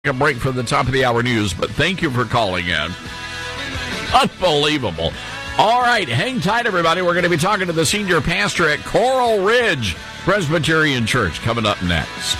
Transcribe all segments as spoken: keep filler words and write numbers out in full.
A break for the top of the hour news, but thank you for calling in. Unbelievable. All right, hang tight, everybody. We're going to be talking to the senior pastor at Coral Ridge Presbyterian Church coming up next.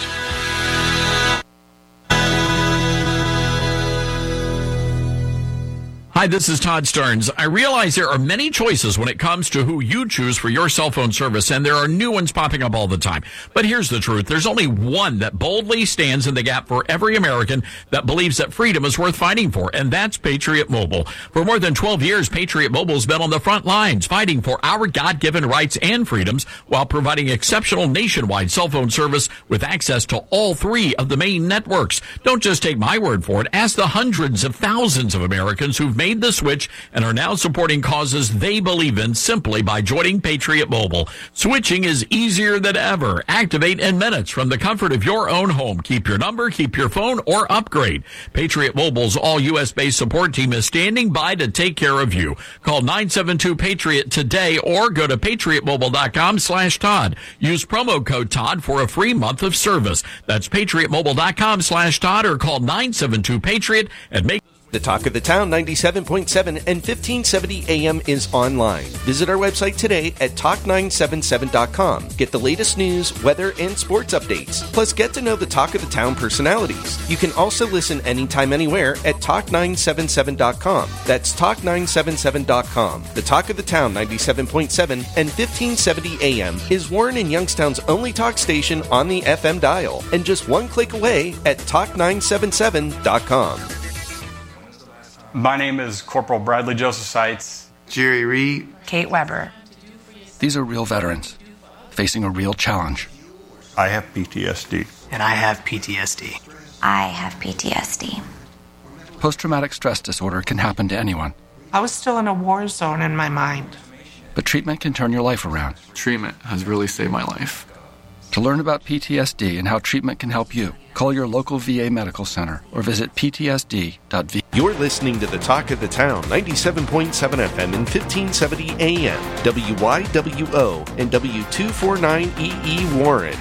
Hi, this is Todd Stearns. I realize there are many choices when it comes to who you choose for your cell phone service, and there are new ones popping up all the time. But here's the truth. There's only one that boldly stands in the gap for every American that believes that freedom is worth fighting for, and that's Patriot Mobile. For more than twelve years, Patriot Mobile's been on the front lines fighting for our God-given rights and freedoms while providing exceptional nationwide cell phone service with access to all three of the main networks. Don't just take my word for it. Ask the hundreds of thousands of Americans who've made the switch and are now supporting causes they believe in simply by joining Patriot Mobile. Switching is easier than ever. Activate in minutes from the comfort of your own home. Keep your number, keep your phone, or upgrade. Patriot Mobile's all-U S-based support team is standing by to take care of you. Call nine seven two PATRIOT today or go to patriotmobile.com slash Todd. Use promo code Todd for a free month of service. That's patriotmobile.com slash Todd or call nine seven two PATRIOT and make The Talk of the Town ninety-seven point seven and fifteen seventy A M is online. Visit our website today at talk nine seven seven dot com. Get the latest news, weather, and sports updates. Plus, get to know the Talk of the Town personalities. You can also listen anytime, anywhere at talk nine seven seven dot com. That's talk nine seven seven dot com. The Talk of the Town ninety-seven point seven and fifteen seventy A M is Warren and Youngstown's only talk station on the F M dial, and just one click away at talk nine seven seven dot com. My name is Corporal Bradley Joseph Seitz. Jerry Reed. Kate Weber. These are real veterans facing a real challenge. I have P T S D. And I have P T S D. I have P T S D. Post-traumatic stress disorder can happen to anyone. I was still in a war zone in my mind. But treatment can turn your life around. Treatment has really saved my life. To learn about P T S D and how treatment can help you, call your local V A medical center or visit p t s d dot v a. You're listening to the Talk of the Town, ninety-seven point seven F M and fifteen seventy A M, W Y W O and W two forty-nine E E Warren.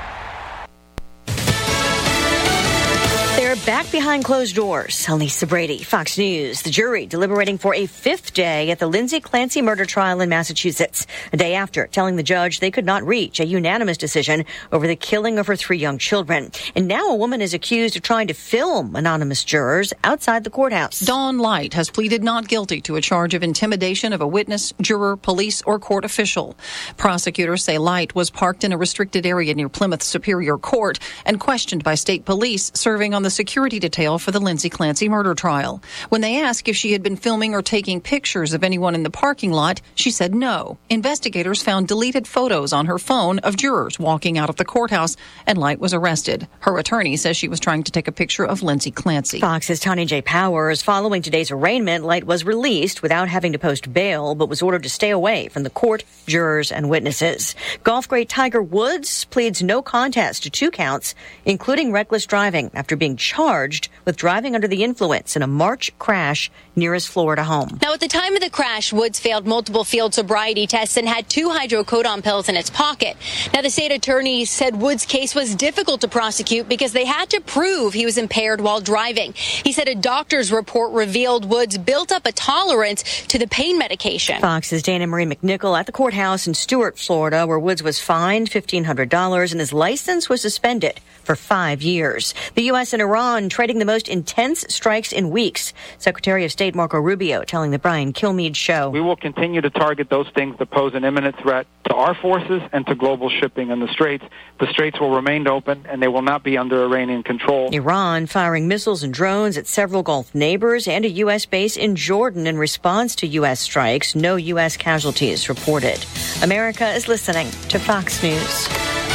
They're back behind closed doors. I'm Lisa Brady, Fox News. The jury deliberating for a fifth day at the Lindsay Clancy murder trial in Massachusetts, a day after telling the judge they could not reach a unanimous decision over the killing of her three young children. And now a woman is accused of trying to film anonymous jurors outside the courthouse. Dawn Light has pleaded not guilty to a charge of intimidation of a witness, juror, police, or court official. Prosecutors say Light was parked in a restricted area near Plymouth Superior Court and questioned by state police serving on the security detail for the Lindsay Clancy murder trial. When they asked if she had been filming or taking pictures of anyone in the parking lot, she said no. Investigators found deleted photos on her phone of jurors walking out of the courthouse, and Light was arrested. Her attorney says she was trying to take a picture of Lindsay Clancy. Fox's Tony J. Powers. Following today's arraignment, Light was released without having to post bail, but was ordered to stay away from the court, jurors, and witnesses. Golf great Tiger Woods pleads no contest to two counts, including reckless driving, after being charged with driving under the influence in a March crash near his Florida home. Now, at the time of the crash, Woods failed multiple field sobriety tests and had two hydrocodone pills in his pocket. Now, the state attorney said Woods' case was difficult to prosecute because they had to prove he was impaired while driving. He said a doctor's report revealed Woods built up a tolerance to the pain medication. Fox's Dana Marie McNichol at the courthouse in Stuart, Florida, where Woods was fined fifteen hundred dollars and his license was suspended for five years. The U S and Iran trading the most intense strikes in weeks. Secretary of State Marco Rubio telling the Brian Kilmeade Show. We will continue to target those things that pose an imminent threat to our forces and to global shipping in the Straits. The Straits will remain open and they will not be under Iranian control. Iran firing missiles and drones at several Gulf neighbors and a U S base in Jordan in response to U S strikes. No U S casualties reported. America is listening to Fox News.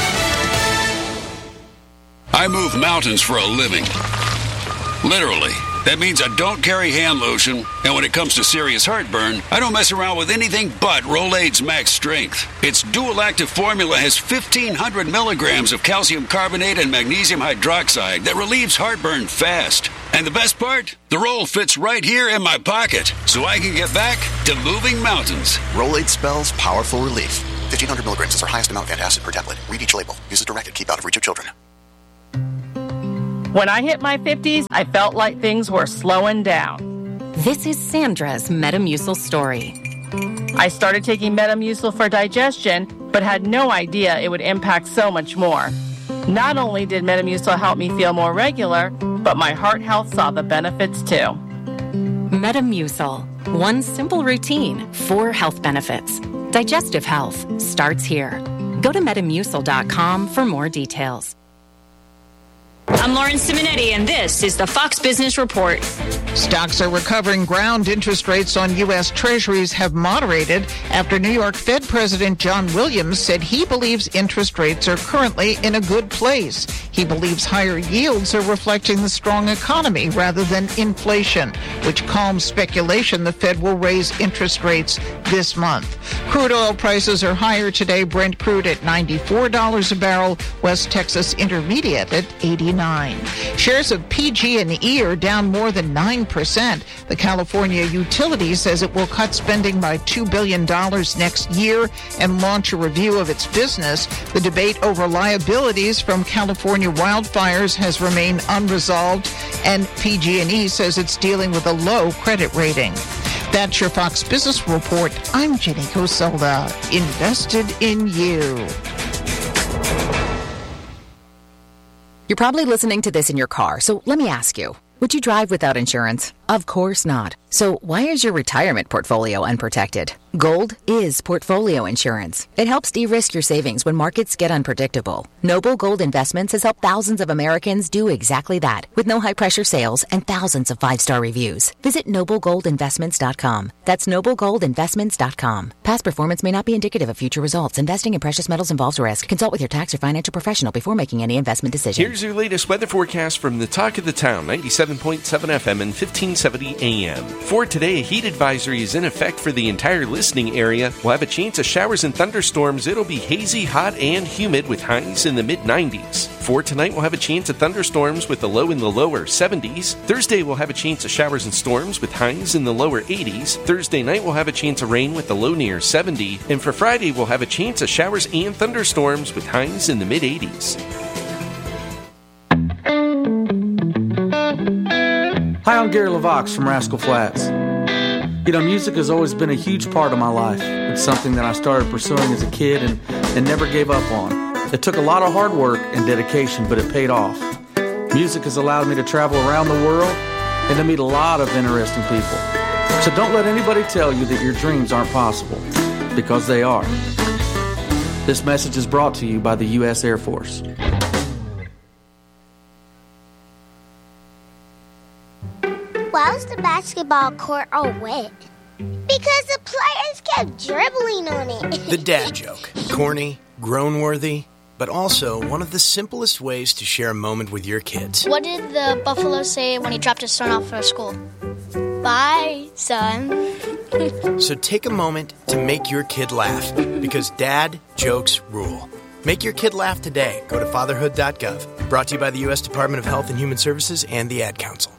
I move mountains for a living. Literally. That means I don't carry hand lotion, and when it comes to serious heartburn, I don't mess around with anything but Rolaids Max Strength. Its dual-active formula has fifteen hundred milligrams of calcium carbonate and magnesium hydroxide that relieves heartburn fast. And the best part? The roll fits right here in my pocket, so I can get back to moving mountains. Rolaids spells powerful relief. fifteen hundred milligrams is our highest amount of antacid per tablet. Read each label. Use as directed. Keep out of reach of children. When I hit my fifties, I felt like things were slowing down. This is Sandra's Metamucil story. I started taking Metamucil for digestion, but had no idea it would impact so much more. Not only did Metamucil help me feel more regular, but my heart health saw the benefits too. Metamucil. One simple routine, four health benefits. Digestive health starts here. Go to metamucil dot com for more details. I'm Lauren Simonetti, and this is the Fox Business Report. Stocks are recovering ground. Interest rates on U S. Treasuries have moderated after New York Fed President John Williams said he believes interest rates are currently in a good place. He believes higher yields are reflecting the strong economy rather than inflation, which calms speculation the Fed will raise interest rates this month. Crude oil prices are higher today. Brent crude at ninety-four dollars a barrel. West Texas Intermediate at eighty-nine dollars. Shares of P G and E are down more than nine percent. The California utility says it will cut spending by two billion dollars next year and launch a review of its business. The debate over liabilities from California wildfires has remained unresolved, and P G and E says it's dealing with a low credit rating. That's your Fox Business Report. I'm Jenny Coselda, invested in you. You're probably listening to this in your car, so let me ask you, would you drive without insurance? Of course not. So why is your retirement portfolio unprotected? Gold is portfolio insurance. It helps de-risk your savings when markets get unpredictable. Noble Gold Investments has helped thousands of Americans do exactly that, with no high-pressure sales and thousands of five-star reviews. Visit noble gold investments dot com. That's noble gold investments dot com. Past performance may not be indicative of future results. Investing in precious metals involves risk. Consult with your tax or financial professional before making any investment decision. Here's your latest weather forecast from the Talk of the Town, ninety-seven point seven F M and fifteen seventy A M. For today, a heat advisory is in effect for the entire listening area. We'll have a chance of showers and thunderstorms. It'll be hazy, hot, and humid with highs in the mid nineties. For tonight, we'll have a chance of thunderstorms with the low in the lower seventies. Thursday, we'll have a chance of showers and storms with highs in the lower eighties. Thursday night, we'll have a chance of rain with the low near seventy. And for Friday, we'll have a chance of showers and thunderstorms with highs in the mid eighties. Hi, I'm Gary LaVox from Rascal Flatts. You know, music has always been a huge part of my life. It's something that I started pursuing as a kid and, and never gave up on. It took a lot of hard work and dedication, but it paid off. Music has allowed me to travel around the world and to meet a lot of interesting people. So don't let anybody tell you that your dreams aren't possible, because they are. This message is brought to you by the U S Air Force. Why was the basketball court all wet? Because the players kept dribbling on it. The dad joke. Corny, groan-worthy, but also one of the simplest ways to share a moment with your kids. What did the buffalo say when he dropped his son off for school? Bye, son. So take a moment to make your kid laugh, because dad jokes rule. Make your kid laugh today. Go to fatherhood dot gov. Brought to you by the U S Department of Health and Human Services and the Ad Council.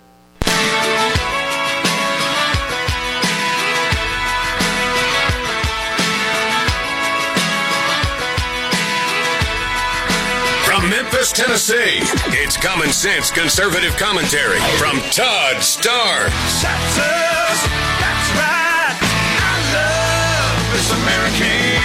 From Memphis, Tennessee, it's Common Sense Conservative Commentary from Todd Starnes. That's right. I love this American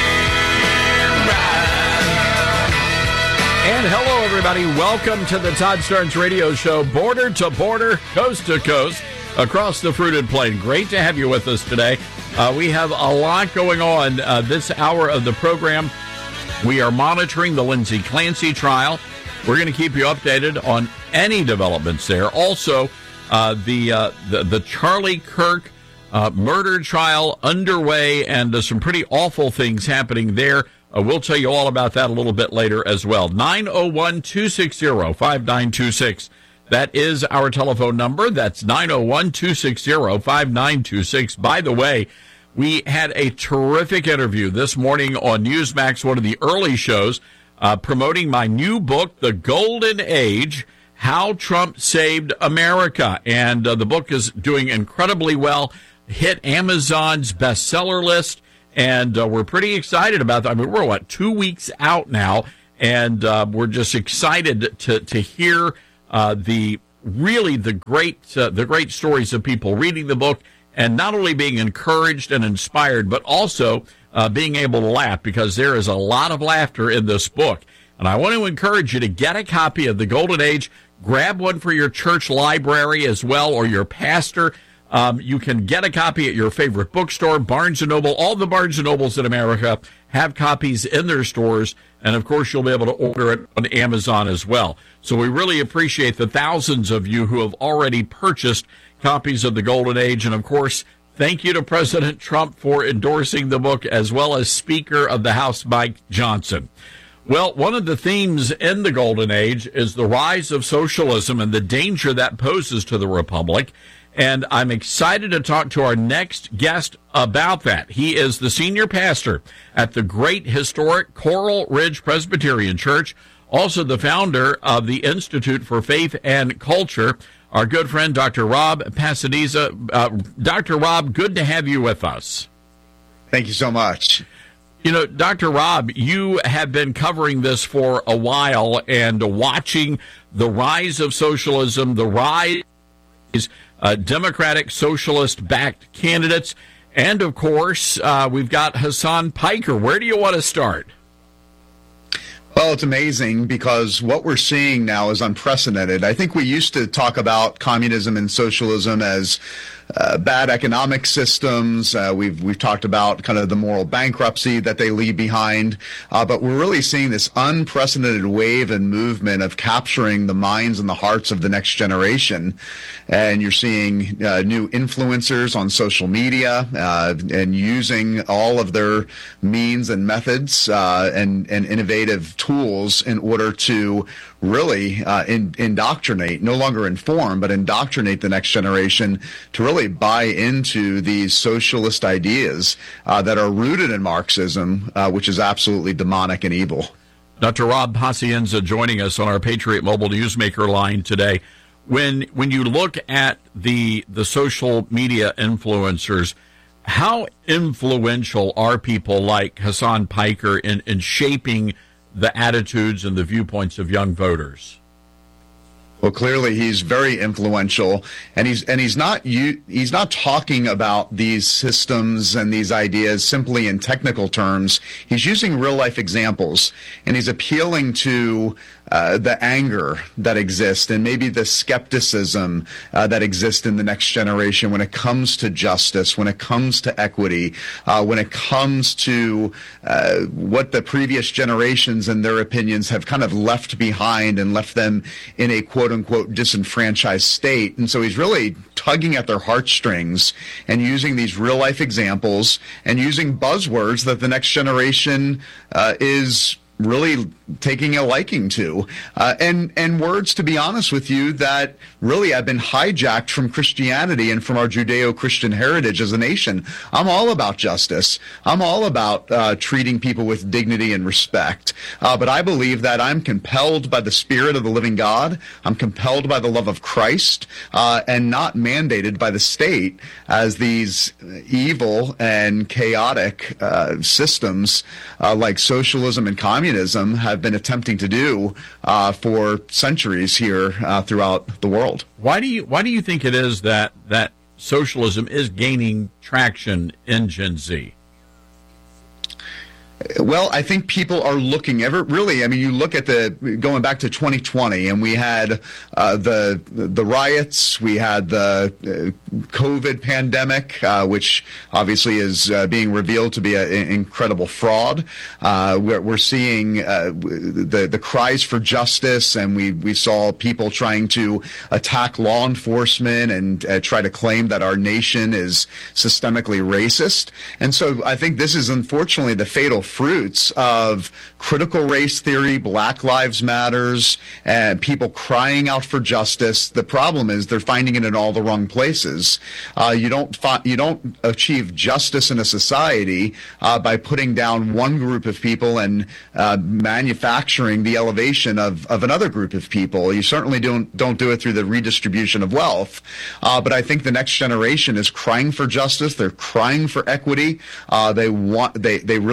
ride. And hello, everybody. Welcome to the Todd Starnes Radio Show, border to border, coast to coast, across the fruited plain. Great to have you with us today. Uh, we have a lot going on uh, this hour of the program. We are monitoring the Lindsay Clancy trial. We're going to keep you updated on any developments there. Also, uh, the, uh, the the Charlie Kirk uh, murder trial underway, and uh, some pretty awful things happening there. Uh, we'll tell you all about that a little bit later as well. nine oh one, two six zero, five nine two six. That is our telephone number. That's nine oh one, two six zero, five nine two six. By the way, we had a terrific interview this morning on Newsmax, one of the early shows, uh, promoting my new book, The Golden Age, How Trump Saved America. And uh, the book is doing incredibly well, hit Amazon's bestseller list, and uh, we're pretty excited about that. I mean, we're, what, two weeks out now, and uh, we're just excited to, to hear uh, the really the great uh, the great stories of people reading the book and not only being encouraged and inspired, but also uh, being able to laugh, because there is a lot of laughter in this book. And I want to encourage you to get a copy of The Golden Age. Grab one for your church library as well, or your pastor. Um, you can get a copy at your favorite bookstore, Barnes and Noble. All the Barnes and Nobles in America have copies in their stores, and of course you'll be able to order it on Amazon as well. So we really appreciate the thousands of you who have already purchased copies of The Golden Age, and of course, thank you to President Trump for endorsing the book, as well as Speaker of the House Mike Johnson. Well, one of the themes in The Golden Age is the rise of socialism and the danger that poses to the republic. And I'm excited to talk to our next guest about that. He is the senior pastor at the great historic Coral Ridge Presbyterian Church, also the founder of the Institute for Faith and Culture, our good friend, Doctor Rob Passadisa. Uh, Doctor Rob, good to have you with us. Thank you so much. You know, Doctor Rob, you have been covering this for a while and watching the rise of socialism, the rise Uh, Democratic socialist-backed candidates. And, of course, uh, we've got Hasan Piker. Where do you want to start? Well, it's amazing because what we're seeing now is unprecedented. I think we used to talk about communism and socialism as uh, bad economic systems. Uh, we've we've talked about kind of the moral bankruptcy that they leave behind. Uh, but we're really seeing this unprecedented wave and movement of capturing the minds and the hearts of the next generation. And you're seeing uh, new influencers on social media uh, and using all of their means and methods uh, and, and innovative tools in order to really uh, in, indoctrinate, no longer inform, but indoctrinate the next generation to really buy into these socialist ideas uh, that are rooted in Marxism, uh, which is absolutely demonic and evil. Doctor Rob Pacienza joining us on our Patriot Mobile Newsmaker line today. When when you look at the the social media influencers, how influential are people like Hasan Piker in, in shaping the attitudes and the viewpoints of young voters? Well, clearly he's very influential, and he's and he's not you he's not talking about these systems and these ideas simply in technical terms. He's using real life examples, and he's appealing to uh, the anger that exists and maybe the skepticism uh, that exists in the next generation when it comes to justice, when it comes to equity, uh, when it comes to uh, what the previous generations and their opinions have kind of left behind and left them in a quote unquote disenfranchised state. And so he's really tugging at their heartstrings and using these real life examples and using buzzwords that the next generation uh, is really taking a liking to, uh, and and words, to be honest with you, that really have been hijacked from Christianity and from our Judeo-Christian heritage as a nation. I'm all about justice. I'm all about uh, treating people with dignity and respect. Uh, but I believe that I'm compelled by the Spirit of the living God. I'm compelled by the love of Christ, uh, and not mandated by the state, as these evil and chaotic uh, systems uh, like socialism and communism have been attempting to do uh, for centuries here uh, throughout the world. Why do you why do you think it is that that socialism is gaining traction in Gen Z? Well, I think people are looking ever really. I mean, you look at the going back to twenty twenty, and we had uh, the the riots, we had the uh, COVID pandemic, uh, which obviously is uh, being revealed to be an incredible fraud. Uh, we're, we're seeing uh, the the cries for justice, and we we saw people trying to attack law enforcement and uh, try to claim that our nation is systemically racist. And so I think this is unfortunately the fatal fruits of critical race theory, Black Lives Matters, and people crying out for justice. The problem is they're finding it in all the wrong places. Uh, you don't fi- you don't achieve justice in a society uh, by putting down one group of people and uh, manufacturing the elevation of, of another group of people. You certainly don't don't do it through the redistribution of wealth. Uh, but I think the next generation is crying for justice. They're crying for equity. Uh, they want they they really do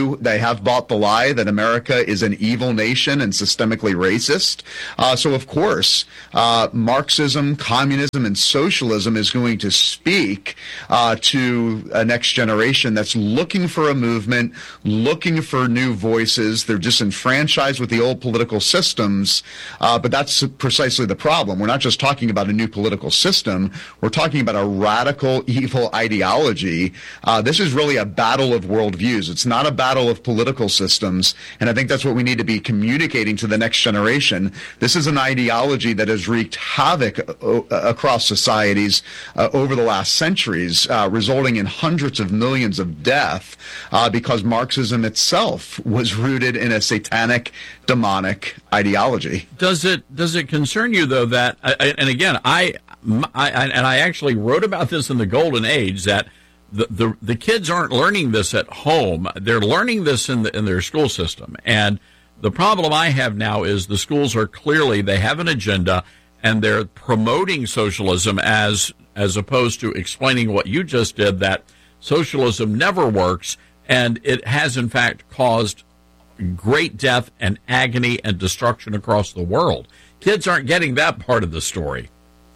do, they have bought the lie that America is an evil nation and systemically racist. Uh, so, of course, uh, Marxism, communism, and socialism is going to speak uh, to a next generation that's looking for a movement, looking for new voices. They're disenfranchised with the old political systems, uh, but that's precisely the problem. We're not just talking about a new political system. We're talking about a radical evil ideology. Uh, this is really a battle of worldviews. It's not a battle of political systems, and I think that's what we need to be communicating to the next generation. This is an ideology that has wreaked havoc o- across societies uh, over the last centuries, uh, resulting in hundreds of millions of death uh, because Marxism itself was rooted in a satanic, demonic ideology. Does it does it concern you, though, that, and again, I, I and I actually wrote about this in the Golden Age, that The, the the kids aren't learning this at home. They're learning this in the, in their school system. And the problem I have now is the schools are clearly, they have an agenda, and they're promoting socialism as as opposed to explaining what you just did, that socialism never works, and it has, in fact, caused great death and agony and destruction across the world. Kids aren't getting that part of the story.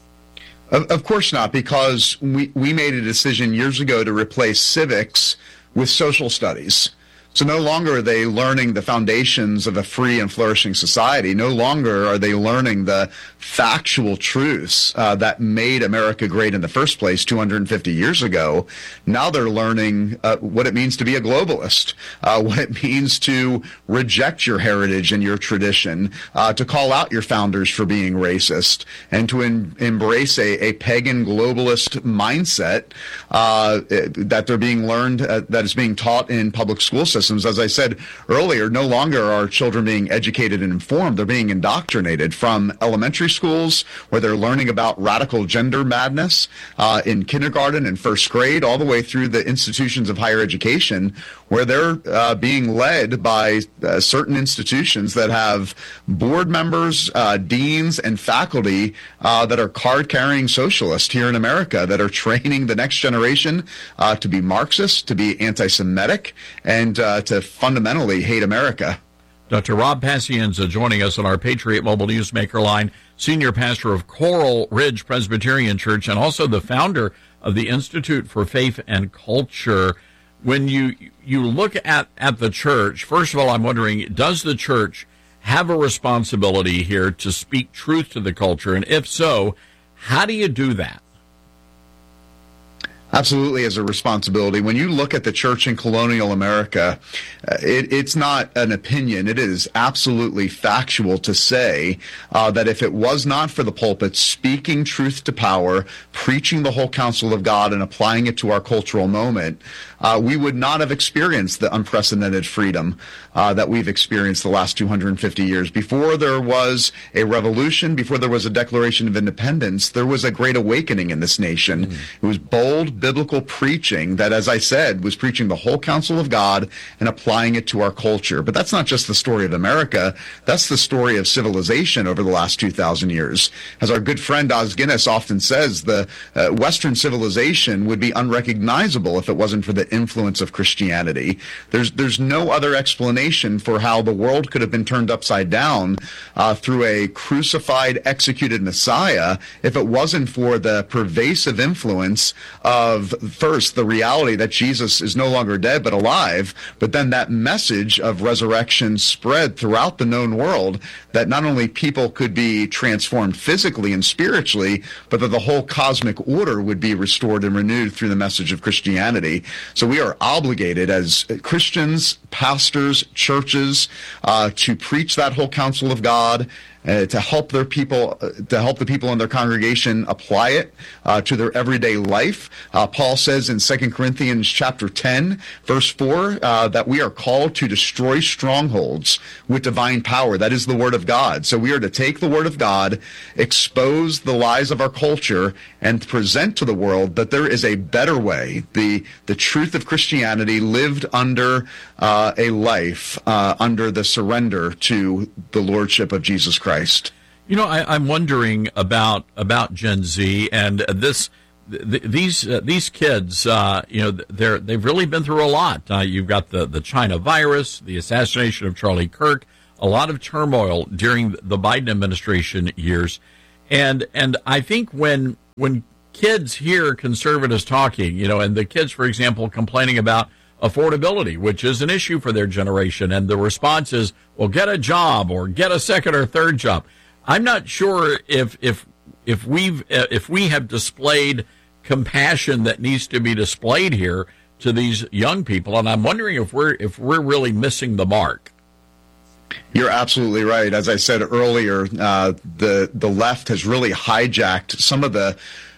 Of, of course not, because we, we made a decision years ago to replace civics with social studies. So no longer are they learning the foundations of a free and flourishing society. No longer are they learning the factual truths uh, that made America great in the first place two hundred fifty years ago. Now they're learning uh, what it means to be a globalist, uh, what it means to reject your heritage and your tradition, uh, to call out your founders for being racist, and to em- embrace a, a pagan globalist mindset uh, that they're being learned, uh, that is being taught in public school systems. As I said earlier, no longer are children being educated and informed. They're being indoctrinated from elementary schools, where they're learning about radical gender madness uh, in kindergarten and first grade, all the way through the institutions of higher education, where they're uh, being led by uh, certain institutions that have board members, uh, deans, and faculty uh, that are card-carrying socialists here in America, that are training the next generation uh, to be Marxist, to be anti-Semitic, and uh, to fundamentally hate America. Doctor Rob Pacienza joining us on our Patriot Mobile Newsmaker line, senior pastor of Coral Ridge Presbyterian Church and also the founder of the Institute for Faith and Culture. When you you look at, at the church, first of all, I'm wondering, does the church have a responsibility here to speak truth to the culture? And if so, how do you do that? Absolutely, as a responsibility. When you look at the church in colonial America, uh, it, it's not an opinion. It is absolutely factual to say uh, that if it was not for the pulpit speaking truth to power, preaching the whole counsel of God, and applying it to our cultural moment, uh, we would not have experienced the unprecedented freedom uh, that we've experienced the last two hundred fifty years. Before there was a revolution, before there was a Declaration of Independence, there was a great awakening in this nation. Mm. It was bold, biblical preaching that, as I said, was preaching the whole counsel of God and applying it to our culture. But that's not just the story of America. That's the story of civilization over the last two thousand years. As our good friend Os Guinness often says, the uh, Western civilization would be unrecognizable if it wasn't for the influence of Christianity. There's there's no other explanation for how the world could have been turned upside down uh, through a crucified, executed Messiah if it wasn't for the pervasive influence of Of first the reality that Jesus is no longer dead but alive, but then that message of resurrection spread throughout the known world, that not only people could be transformed physically and spiritually, but that the whole cosmic order would be restored and renewed through the message of Christianity. So we are obligated as Christians, pastors, churches, uh, to preach that whole counsel of God, Uh, to help their people, uh, to help the people in their congregation apply it uh, to their everyday life. Uh, Paul says in Second Corinthians chapter ten, verse four, uh, that we are called to destroy strongholds with divine power. That is the Word of God. So we are to take the Word of God, expose the lies of our culture, and present to the world that there is a better way, the the truth of Christianity lived under uh, a life uh, under the surrender to the Lordship of Jesus Christ. You know, I, I'm wondering about about Gen Z, and this th- these uh, these kids, uh, you know, they're they've really been through a lot. Uh, you've got the the China virus, the assassination of Charlie Kirk, a lot of turmoil during the Biden administration years, and and I think when when kids hear conservatives talking, you know, and the kids, for example, complaining about affordability, which is an issue for their generation, and the response is, well, get a job or get a second or third job. I'm not sure if if if we've if we have displayed compassion that needs to be displayed here to these young people, and I'm wondering if we're if we're really missing the mark. You're absolutely right. As I said earlier, uh, the the left has really hijacked some of the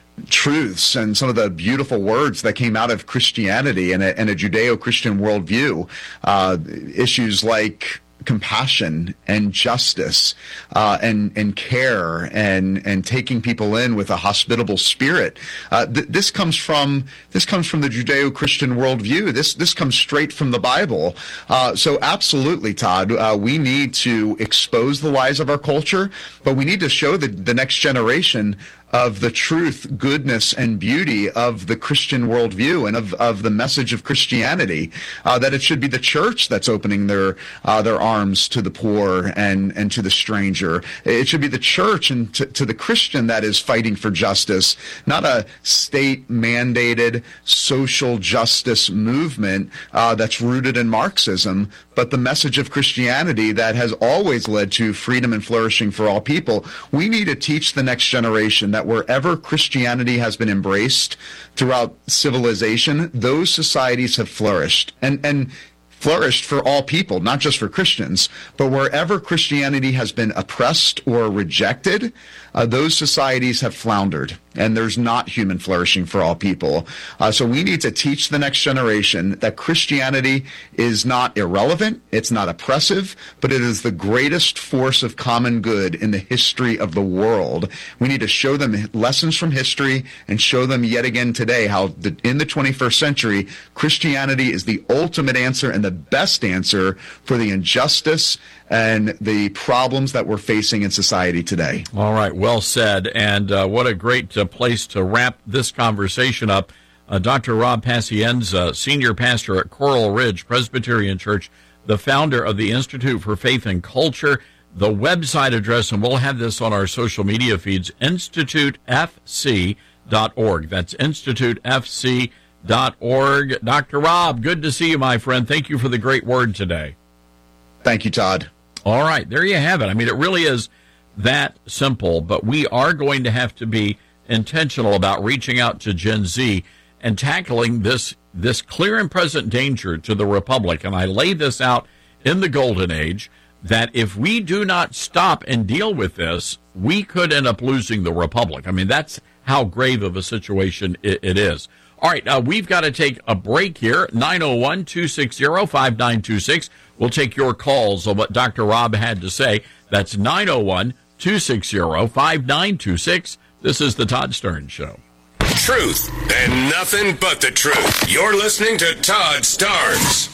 truths and some of the beautiful words that came out of Christianity and a, and a Judeo-Christian worldview. Uh, issues like compassion and justice uh, and and care and and taking people in with a hospitable spirit. Uh, th- this comes from this comes from the Judeo-Christian worldview. This this comes straight from the Bible. Uh, so absolutely, Todd, uh, we need to expose the lies of our culture, but we need to show the, the next generation of the truth, goodness, and beauty of the Christian worldview and of, of the message of Christianity, uh, that it should be the church that's opening their uh, their arms to the poor and, and to the stranger. It should be the church and to, to the Christian that is fighting for justice, not a state-mandated social justice movement uh, that's rooted in Marxism, but the message of Christianity that has always led to freedom and flourishing for all people. We need to teach the next generation that wherever Christianity has been embraced throughout civilization, those societies have flourished and and flourished for all people, not just for Christians. But wherever Christianity has been oppressed or rejected, uh, those societies have floundered, and there's not human flourishing for all people. Uh, so we need to teach the next generation that Christianity is not irrelevant, it's not oppressive, but it is the greatest force of common good in the history of the world. We need to show them lessons from history and show them yet again today how the, in the twenty-first century, Christianity is the ultimate answer and the best answer for the injustice and the problems that we're facing in society today. All right, well said. And uh, what a great uh, place to wrap this conversation up. Uh, Doctor Rob Pacienza, senior pastor at Coral Ridge Presbyterian Church, the founder of the Institute for Faith and Culture. The website address, and we'll have this on our social media feeds, institute f c dot org. That's institute f c dot org. Doctor Rob, good to see you, my friend. Thank you for the great word today. Thank you, Todd. All right, there you have it. I mean, it really is that simple, but we are going to have to be intentional about reaching out to Gen Z and tackling this this clear and present danger to the Republic. And I lay this out in the Golden Age, that if we do not stop and deal with this, we could end up losing the Republic. I mean, that's how grave of a situation it, it is. All right, uh, we've got to take a break here. nine oh one, two six zero, five nine two six. We'll take your calls on what Doctor Rob had to say. That's nine oh one, two six zero, five nine two six. This is the Todd Stern Show. Truth and nothing but the truth. You're listening to Todd Starnes.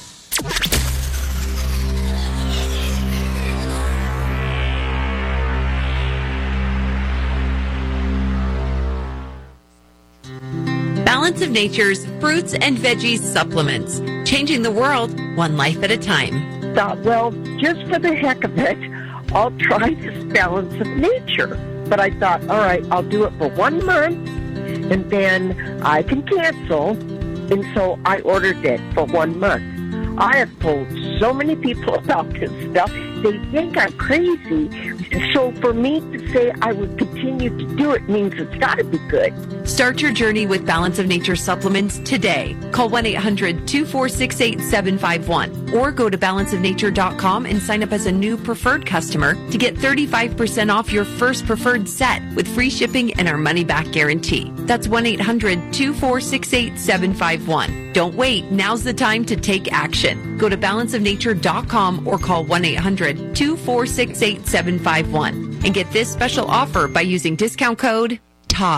Balance of Nature's fruits and veggies supplements. Changing the world one life at a time. Thought, well, just for the heck of it, I'll try this Balance of Nature. But I thought, all right, I'll do it for one month, and then I can cancel. And so I ordered it for one month. I have told so many people about this stuff. They think I'm crazy. So for me to say I would continue to do it means it's got to be good. Start your journey with Balance of Nature supplements today. Call one eight hundred, two four six, eight seven five one or go to balance of nature dot com and sign up as a new preferred customer to get thirty-five percent off your first preferred set with free shipping and our money-back guarantee. That's one eight hundred, two four six, eight seven five one. Don't wait. Now's the time to take action. Go to balance of nature dot com or call one eight hundred, two four six, eight seven five one and get this special offer by using discount code TODD.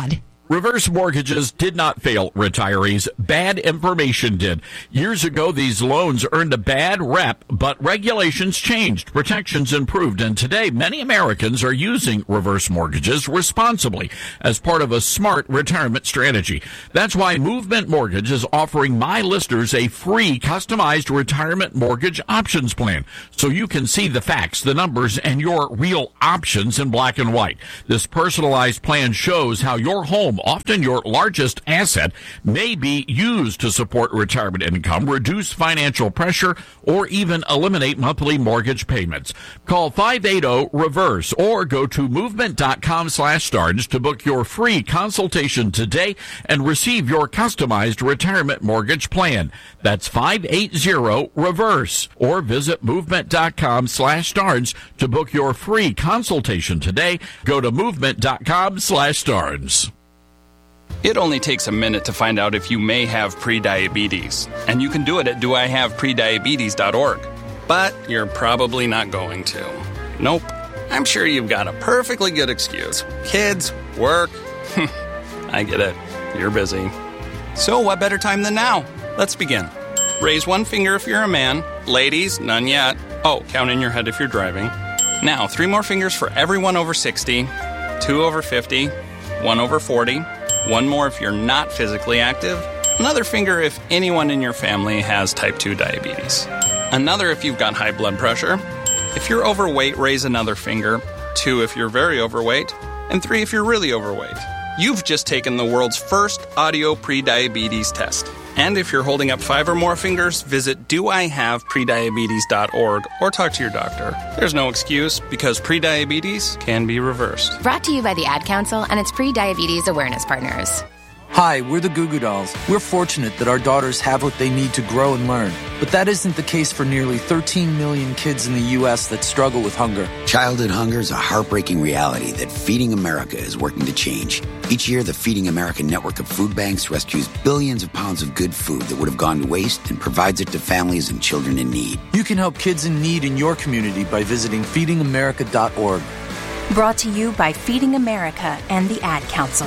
Reverse mortgages did not fail retirees. Bad information did. Years ago, these loans earned a bad rep, but regulations changed, protections improved, and today many Americans are using reverse mortgages responsibly as part of a smart retirement strategy. That's why Movement Mortgage is offering my listeners a free customized retirement mortgage options plan so you can see the facts, the numbers, and your real options in black and white. This personalized plan shows how your home, often your largest asset, may be used to support retirement income, reduce financial pressure, or even eliminate monthly mortgage payments. Call five eight zero reverse or go to movement.com slash starnes to book your free consultation today and receive your customized retirement mortgage plan. That's five eight zero reverse or visit movement.com slash starnes to book your free consultation today. Go to movement.com slash starnes. It only takes a minute to find out if you may have prediabetes, and you can do it at do I have prediabetes dot org. But you're probably not going to. Nope. I'm sure you've got a perfectly good excuse. Kids, work. I get it. You're busy. So what better time than now? Let's begin. Raise one finger if you're a man. Ladies, none yet. Oh, count in your head if you're driving. Now, three more fingers for everyone over sixty, two over fifty, one over forty, one more if you're not physically active, another finger if anyone in your family has type two diabetes, another if you've got high blood pressure. If you're overweight, raise another finger, two if you're very overweight, and three if you're really overweight. You've just taken the world's first audio prediabetes test. And if you're holding up five or more fingers, visit do I have prediabetes dot org or talk to your doctor. There's no excuse because prediabetes can be reversed. Brought to you by the Ad Council and its pre-diabetes awareness partners. Hi, we're the Goo Goo Dolls. We're fortunate that our daughters have what they need to grow and learn. But that isn't the case for nearly thirteen million kids in the U S that struggle with hunger. Childhood hunger is a heartbreaking reality that Feeding America is working to change. Each year, the Feeding America network of food banks rescues billions of pounds of good food that would have gone to waste and provides it to families and children in need. You can help kids in need in your community by visiting feeding america dot org. Brought to you by Feeding America and the Ad Council.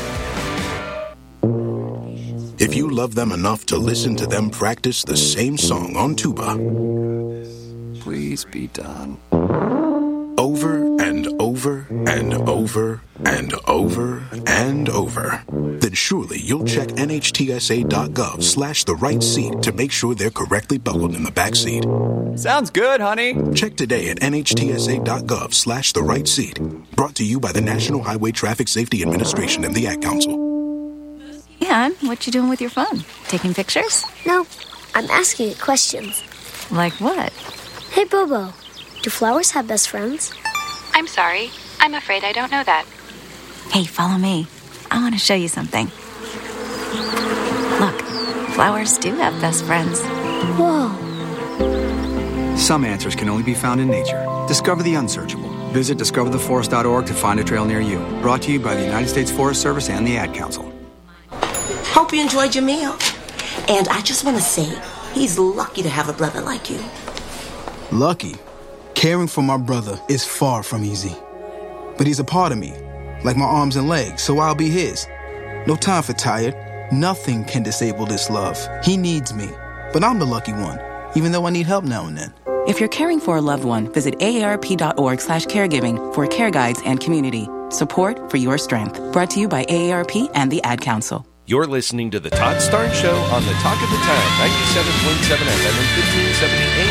If you love them enough to listen to them practice the same song on tuba, please be done. Over and over and over and over and over, then surely you'll check N H T S A dot gov slash the right seat to make sure they're correctly buckled in the back seat. Sounds good, honey. Check today at N H T S A dot gov slash the right seat. Brought to you by the National Highway Traffic Safety Administration and the Ad Council. Yeah, what you doing with your phone? Taking pictures? No, I'm asking it questions. Like what? Hey, Bobo, do flowers have best friends? I'm sorry. I'm afraid I don't know that. Hey, follow me. I want to show you something. Look, flowers do have best friends. Whoa. Some answers can only be found in nature. Discover the unsearchable. Visit discover the forest dot org to find a trail near you. Brought to you by the United States Forest Service and the Ad Council. Hope you enjoyed your meal. And I just want to say, he's lucky to have a brother like you. Lucky? Caring for my brother is far from easy. But he's a part of me, like my arms and legs, so I'll be his. No time for tired. Nothing can disable this love. He needs me. But I'm the lucky one, even though I need help now and then. If you're caring for a loved one, visit A A R P dot org slash caregiving for care guides and community. Support for your strength. Brought to you by A A R P and the Ad Council. You're listening to The Todd Starnes Show on the Talk of the Town, ninety-seven point seven F M and fifteen seventy A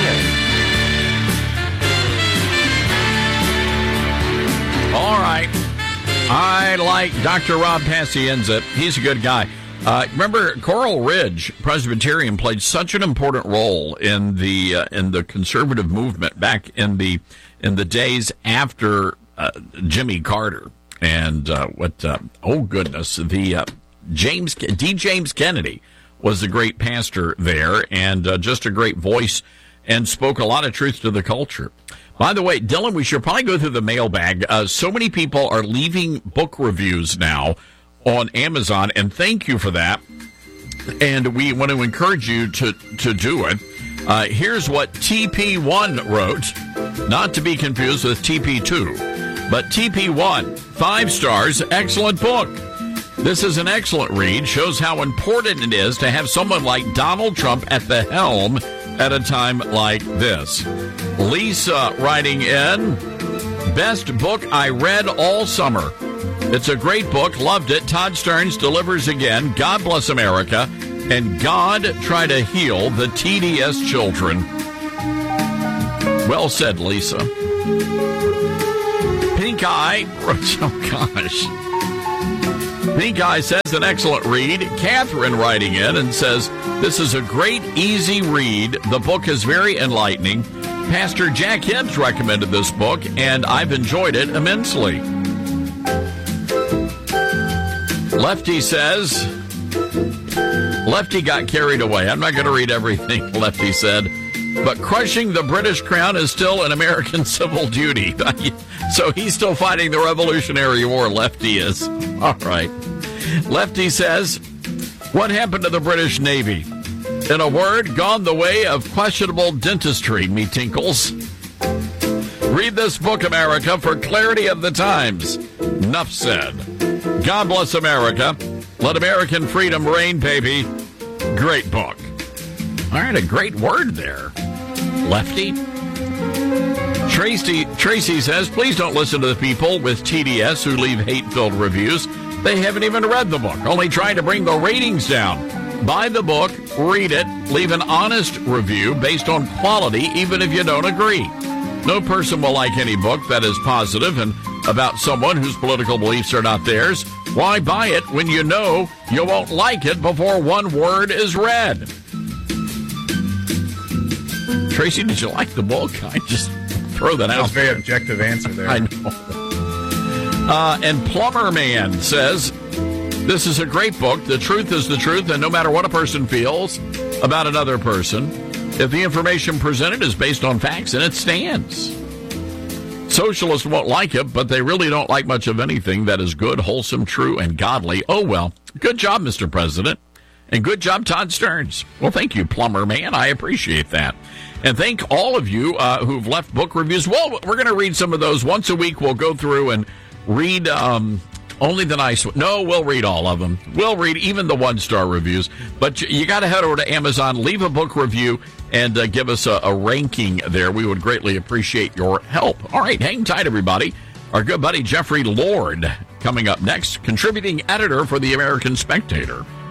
M. All right. I like Doctor Rob Pacienza. He's a good guy. Uh, remember, Coral Ridge Presbyterian played such an important role in the uh, in the conservative movement back in the in the days after uh, Jimmy Carter and uh, what? Uh, oh goodness, the uh, James D. James Kennedy was the great pastor there, and uh, just a great voice, and spoke a lot of truth to the culture. By the way, Dylan, we should probably go through the mailbag. Uh, so many people are leaving book reviews now on Amazon, and thank you for that. And we want to encourage you to, to do it. Uh, here's what T P one wrote, not to be confused with T P two, but T P one, five stars, excellent book. This is an excellent read, shows how important it is to have someone like Donald Trump at the helm at a time like this. Lisa writing in, best book I read all summer. It's a great book, loved it. Todd Stearns delivers again. God bless America, and God try to heal the T D S children. Well said, Lisa. Pink Eye, oh gosh. Pink Eye says an excellent read. Catherine writing in and says, this is a great, easy read. The book is very enlightening. Pastor Jack Hibbs recommended this book, and I've enjoyed it immensely. Lefty says, Lefty got carried away. I'm not going to read everything Lefty said, but crushing the British crown is still an American civil duty. So he's still fighting the Revolutionary War, Lefty is. All right. Lefty says, what happened to the British Navy? In a word, gone the way of questionable dentistry, me tinkles. Read this book, America, for clarity of the times. Nuff said. God bless America. Let American freedom reign, baby. Great book. All right, a great word there. Lefty. Tracy, Tracy says, please don't listen to the people with T D S who leave hate-filled reviews. They haven't even read the book, only trying to bring the ratings down. Buy the book, read it, leave an honest review based on quality, even if you don't agree. No person will like any book that is positive and about someone whose political beliefs are not theirs. Why buy it when you know you won't like it before one word is read? Tracy, did you like the book? I just throw that, that out. That's a very objective answer there. I know. Uh, and Plumber Man says, this is a great book. The truth is the truth, and no matter what a person feels about another person, if the information presented is based on facts, and it stands. Socialists won't like it, but they really don't like much of anything that is good, wholesome, true, and godly. Oh, well, good job, Mister President. And good job, Todd Stearns. Well, thank you, Plumber Man. I appreciate that. And thank all of you uh, who've left book reviews. Well, we're going to read some of those. Once a week, we'll go through and read um, only the nice ones. No, we'll read all of them. We'll read even the one-star reviews. But you, you got to head over to Amazon, leave a book review, and uh, give us a, a ranking there. We would greatly appreciate your help. All right, hang tight, everybody. Our good buddy Jeffrey Lord coming up next, contributing editor for the American Spectator.